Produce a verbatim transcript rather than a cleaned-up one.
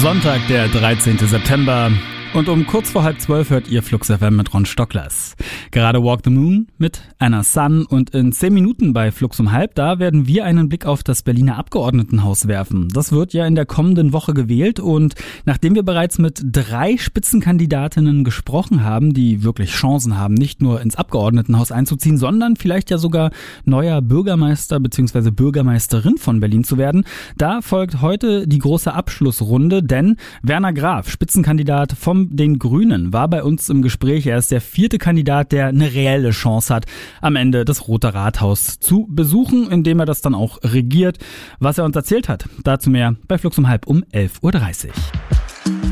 Sonntag, der dreizehnten September. Und um kurz vor halb zwölf hört ihr Flux F M mit Ron Stocklers. Gerade Walk the Moon mit Anna Sun und in zehn Minuten bei Flux um halb, da werden wir einen Blick auf das Berliner Abgeordnetenhaus werfen. Das wird ja in der kommenden Woche gewählt und nachdem wir bereits mit drei Spitzenkandidatinnen gesprochen haben, die wirklich Chancen haben, nicht nur ins Abgeordnetenhaus einzuziehen, sondern vielleicht ja sogar neuer Bürgermeister bzw. Bürgermeisterin von Berlin zu werden, da folgt heute die große Abschlussrunde, denn Werner Graf, Spitzenkandidat vom den Grünen, war bei uns im Gespräch. Er ist der vierte Kandidat, der eine reelle Chance hat, am Ende das Rote Rathaus zu besuchen, indem er das dann auch regiert. Was er uns erzählt hat, dazu mehr bei Flux um halb um elf Uhr dreißig.